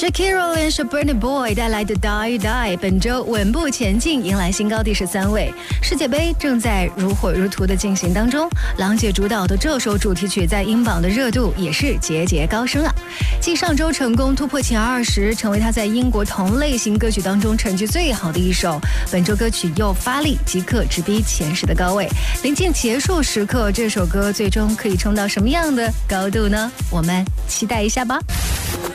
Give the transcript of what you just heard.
Shakira 联手 Burna Boy 带来的 Die Die 本周稳步前进，迎来新高第13位。世界杯正在如火如荼的进行当中，郎姐主导的这首主题曲在英榜的热度也是节节高升啊！继上周成功突破前20，成为她在英国同类型歌曲当中成绩最好的一首，本周歌曲又发力，即刻直逼前10的高位。临近结束时刻，这首歌最终可以冲到什么样的高度呢？我们期待一下吧。